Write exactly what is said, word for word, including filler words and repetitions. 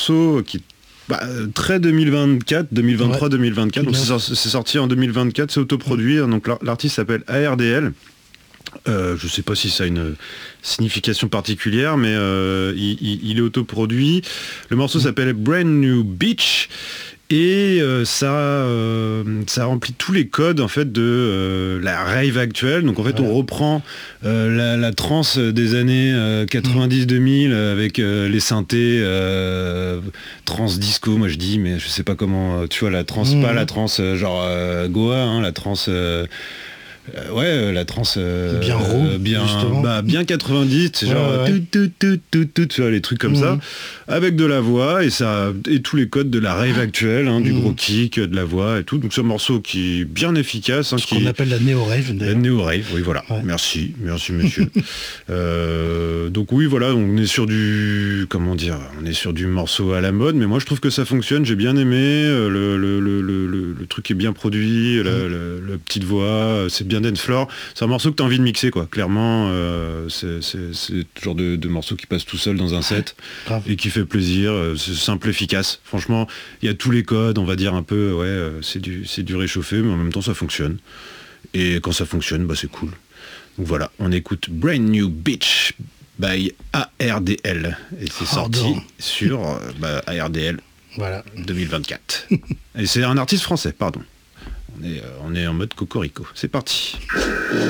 morceau qui bah, très deux mille vingt-quatre, deux mille vingt-trois, Ouais. deux mille vingt-quatre. Donc Tout c'est, sorti, c'est sorti en deux mille vingt-quatre, c'est autoproduit. Mmh. Donc l'artiste s'appelle A R D L. Euh, je sais pas si ça a une signification particulière, mais euh, il, il, il est autoproduit. Le morceau mmh. s'appelle Brand New Beach. Et euh, ça, euh, ça remplit tous les codes en fait de euh, la rave actuelle. Donc en fait, ouais. on reprend euh, la, la trance des années euh, quatre-vingt-dix deux mille avec euh, les synthés euh, trance disco. Moi je dis, mais je sais pas comment. Tu vois la trance, mmh. pas la trance genre euh, Goa, hein, la trance. Euh, Euh, ouais, la trance euh, bien raw, euh, bien, bah, bien quatre-vingt-dix, c'est ouais, genre ouais. tout, tout, tout, tout, tu vois, les trucs comme mmh. ça, avec de la voix et ça et tous les codes de la rave actuelle, hein, mmh. du gros kick, de la voix et tout. Donc c'est un morceau qui est bien efficace, hein, ce qui qu'on appelle la néo rave. La néo rave, oui voilà. Ouais. Merci, merci monsieur. euh, donc oui voilà, on est sur du comment dire, on est sur du morceau à la mode, mais moi je trouve que ça fonctionne. J'ai bien aimé le le, le, le, le, le truc est bien produit, mmh. la, la, la petite voix, c'est bien dance floor. C'est un morceau que tu as envie de mixer quoi. Clairement euh, c'est, c'est, c'est le genre de, de morceau qui passe tout seul dans un set Grave. Et qui fait plaisir. C'est simple, efficace. Franchement, il y a tous les codes, on va dire un peu ouais, c'est du, c'est du réchauffé, mais en même temps ça fonctionne. Et quand ça fonctionne, bah, c'est cool. Donc voilà, on écoute Brand New Beach by A R D L. Et c'est sorti Pardon. sur bah, A R D L voilà. deux mille vingt-quatre. Et c'est un artiste français, pardon. On est, on est en mode cocorico. C'est parti.